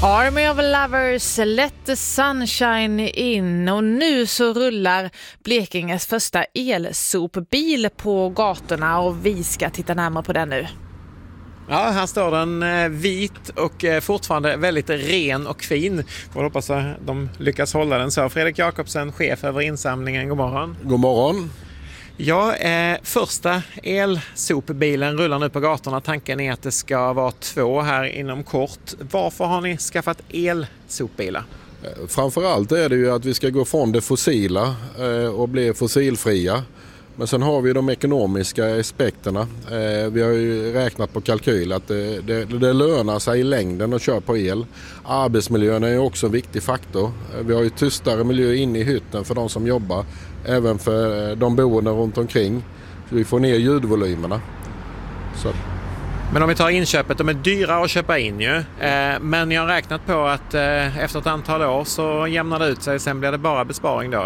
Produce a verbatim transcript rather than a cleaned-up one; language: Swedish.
Army of Lovers, Let the Sunshine In, och nu så rullar Blekinges första elsopbil på gatorna och vi ska titta närmare på den nu. Ja, här står den vit och fortfarande väldigt ren och fin. Jag hoppas att de lyckas hålla den så. Fredrik Jakobsen, chef över insamlingen, god morgon. God morgon. Ja, eh, första elsopbilen rullar nu på gatorna. Tanken är att det ska vara två här inom kort. Varför har ni skaffat elsopbilar? Framförallt är det ju att vi ska gå från det fossila eh, och bli fossilfria. Men sen har vi de ekonomiska aspekterna. Eh, vi har ju räknat på kalkyl att det, det, det lönar sig i längden att köra på el. Arbetsmiljön är ju också en viktig faktor. Vi har ju tystare miljö inne i hytten för de som jobbar. Även för de boende runt omkring. Så vi får ner ljudvolymerna. Så. Men om vi tar inköpet, de är dyra att köpa in ju. Eh, men jag har räknat på att eh, efter ett antal år så jämnar det ut sig. Sen blir det bara besparing då.